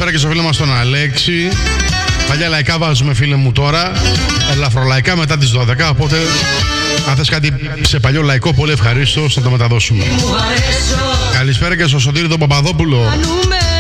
καλησπέρα και στο φίλο μας τον Αλέξη. Παλιά λαϊκά βάζουμε, φίλε μου, τώρα ελαφρολαϊκά μετά τις 12. Οπότε αν θες κάτι σε παλιό λαϊκό, πολύ ευχαρίστως να το μεταδώσουμε. Καλησπέρα και στο Σωτήρη τον Παπαδόπουλο.